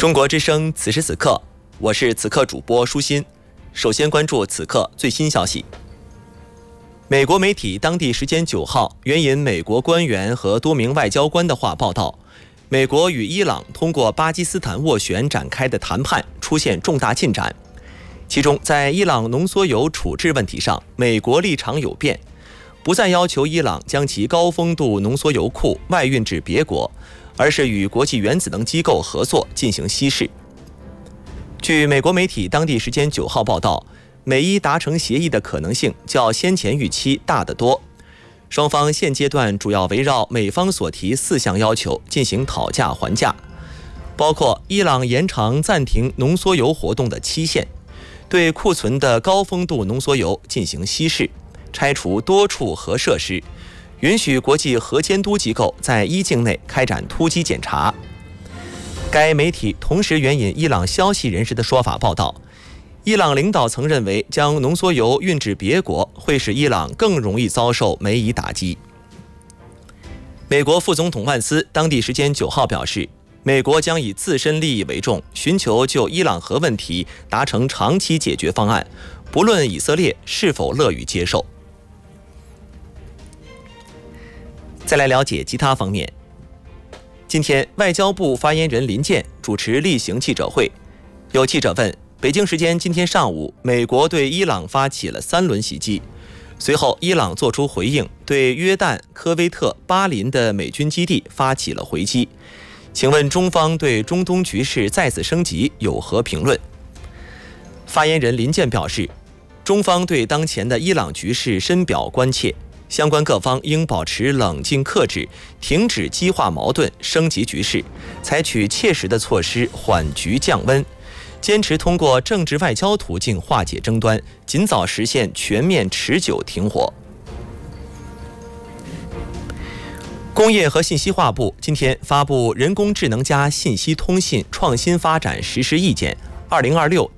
中国之声此时此刻，我是此刻主播舒心。首先关注此刻最新消息。美国媒体当地时间9号援引美国官员和多名外交官的话报道，美国与伊朗通过巴基斯坦斡旋展开的谈判出现重大进展。其中，在伊朗浓缩铀处置问题上，美国立场有变，不再要求伊朗将其高丰度浓缩铀库外运至别国，而是与国际原子能机构合作进行稀释。据美国媒体当地时间9号报道，美伊达成协议的可能性较先前预期大得多。双方现阶段主要围绕美方所提4项要求进行讨价还价，包括伊朗延长暂停浓缩铀活动的期限，对库存的高丰度浓缩铀进行稀释，拆除多处核设施，允许国际核监督机构在伊境内开展突击检查。该媒体同时援引伊朗消息人士的说法报道，伊朗领导层认为将浓缩铀运至别国会使伊朗更容易遭受美伊打击。美国副总统万斯当地时间9号表示，美国将以自身利益为重，寻求就伊朗核问题达成长期解决方案，不论以色列是否乐于接受。再来了解其他方面。今天，外交部发言人林健主持例行记者会，有记者问，北京时间今天上午，美国对伊朗发起了3轮袭击，随后伊朗作出回应，对约旦、科威特、巴林的美军基地发起了回击。请问中方对中东局势再次升级有何评论？发言人林健表示，中方对当前的伊朗局势深表关切，相关各方应保持冷静克制，停止激化矛盾、升级局势，采取切实的措施缓局降温，坚持通过政治外交途径化解争端，尽早实现全面持久停火。工业和信息化部今天发布《人工智能加信息通信创新发展实施意见（2026